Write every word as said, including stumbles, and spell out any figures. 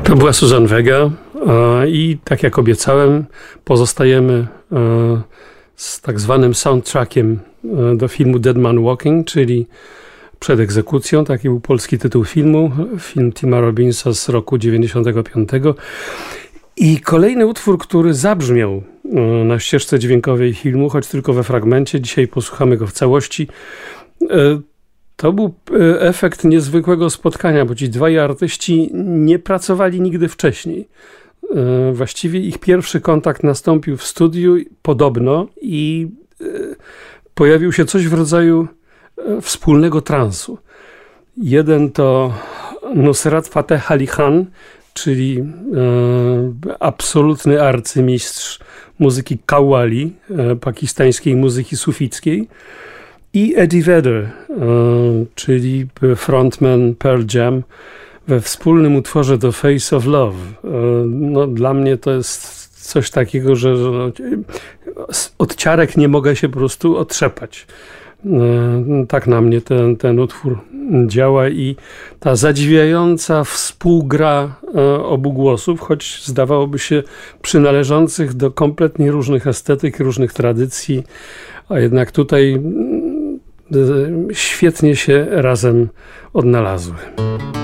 To była Suzanne Vega i tak jak obiecałem, pozostajemy z tak zwanym soundtrackiem do filmu Dead Man Walking, czyli Przed egzekucją, taki był polski tytuł filmu, film Tima Robinsa z roku dziewięćdziesiątego piątego. I kolejny utwór, który zabrzmiał na ścieżce dźwiękowej filmu, choć tylko we fragmencie, dzisiaj posłuchamy go w całości. To był efekt niezwykłego spotkania, bo ci dwaj artyści nie pracowali nigdy wcześniej. Właściwie ich pierwszy kontakt nastąpił w studiu podobno i pojawił się coś w rodzaju wspólnego transu. Jeden to Nusrat Fateh Ali Khan, czyli e, absolutny arcymistrz muzyki qawwali, e, pakistańskiej muzyki sufickiej, i Eddie Vedder, e, czyli frontman Pearl Jam, we wspólnym utworze The Face of Love. E, no, dla mnie to jest coś takiego, że, że no, od ciarek nie mogę się po prostu otrzepać. Tak na mnie ten, ten utwór działa i ta zadziwiająca współgra obu głosów, choć zdawałoby się przynależących do kompletnie różnych estetyk, różnych tradycji, a jednak tutaj świetnie się razem odnalazły.